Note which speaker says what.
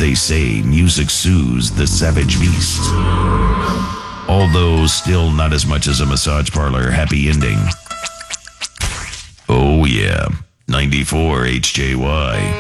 Speaker 1: They say music soothes the savage beast. Although still not as much as a massage parlor happy ending. Oh yeah, 94 HJY.